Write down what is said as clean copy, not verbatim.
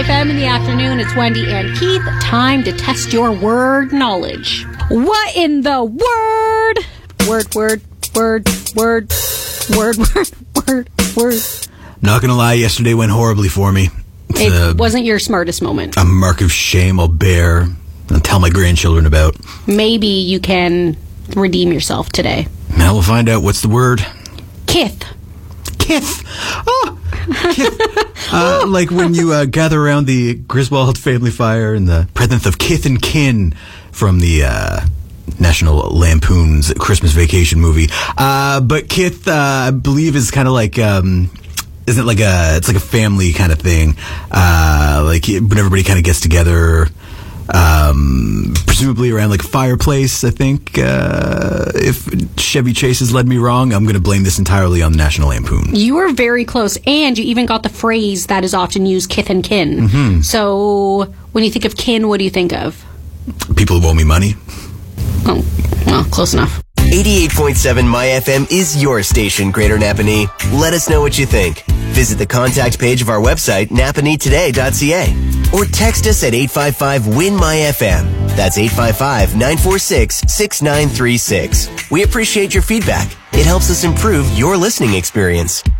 FM in the afternoon. It's Wendy and Keith. Time to test your word knowledge. What in the word? Word. Not gonna lie, yesterday went horribly for me. It wasn't your smartest moment. A mark of shame I'll bear and tell my grandchildren about. Maybe you can redeem yourself today. Now we'll find out. What's the word? Kith. Kith. Oh, kith. Like when you gather around the Griswold family fire in the presence of kith and kin from the National Lampoon's Christmas Vacation movie. But kith, I believe, is kind of like... Isn't it like it's like a family kind of thing, like when everybody kind of gets together, presumably around like a fireplace, I think. If Chevy Chase has led me wrong, I'm going to blame this entirely on the National Lampoon. You were very close, and you even got the phrase that is often used, kith and kin. Mm-hmm. So when you think of kin, what do you think of? People who owe me money. Oh, well, close enough. 88.7 My FM is your station, Greater Napanee. Let us know what you think. Visit the contact page of our website, napaneetoday.ca, or text us at 855-WIN-MY-FM. That's 855-946-6936. We appreciate your feedback. It helps us improve your listening experience.